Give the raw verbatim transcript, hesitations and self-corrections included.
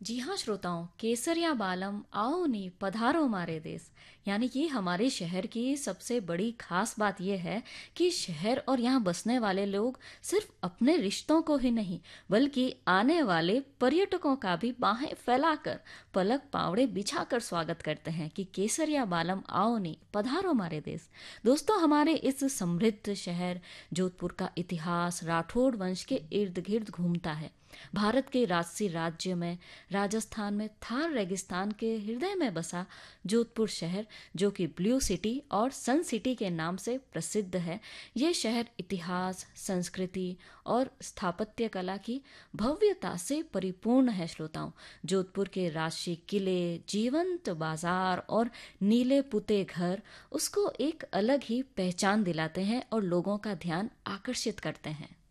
जी हाँ श्रोताओं, केसरिया बालम आओ नी पधारो मारे देश। यानी कि हमारे शहर की सबसे बड़ी खास बात यह है कि शहर और यहाँ बसने वाले लोग सिर्फ अपने रिश्तों को ही नहीं बल्कि आने वाले पर्यटकों का भी बाहें फैलाकर पलक पावड़े बिछाकर स्वागत करते हैं कि केसरिया बालम आओ नी पधारो मारे देश। दोस्तों, हमारे इस समृद्ध शहर जोधपुर का इतिहास राठौड़ वंश के इर्द गिर्द घूमता है। भारत के राजसी राज्य में राजस्थान में थार रेगिस्तान के हृदय में बसा जोधपुर शहर, जो कि ब्लू सिटी और सन सिटी के नाम से प्रसिद्ध है। ये शहर इतिहास, संस्कृति और स्थापत्य कला की भव्यता से परिपूर्ण है। श्रोताओं, जोधपुर के राजसी किले, जीवंत बाजार और नीले पुते घर उसको एक अलग ही पहचान दिलाते हैं और लोगों का ध्यान आकर्षित करते हैं।